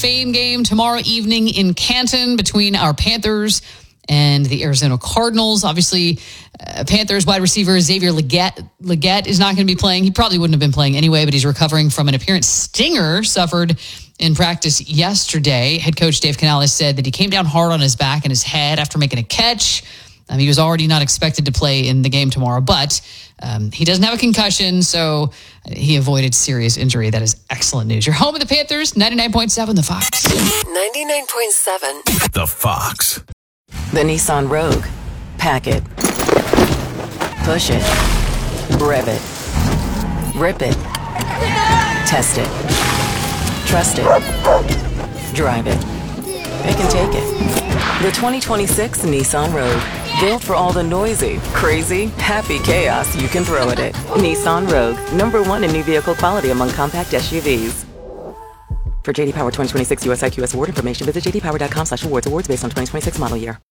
Fame game tomorrow evening in Canton between our Panthers and the Arizona Cardinals. Obviously, Panthers wide receiver Xavier Legette is not going to be playing. He probably wouldn't have been playing anyway, but he's recovering from an apparent stinger suffered in practice yesterday. Head coach Dave Canales said that he came down hard on his back and his head after making a catch. He was already not expected to play in the game tomorrow, but he doesn't have a concussion, so he avoided serious injury. That is excellent news. You're home with the Panthers, 99.7 The Fox. 99.7 The Fox. The Nissan Rogue. Pack it. Push it. Rev it. Rip it. Test it. Trust it. Drive it. It can take it. The 2026 Nissan Rogue. Built for all the noisy, crazy, happy chaos you can throw at it. Nissan Rogue. #1 in new vehicle quality among compact SUVs. For JD Power 2026 US IQS award information, visit jdpower.com/awards. Awards based on 2026 model year.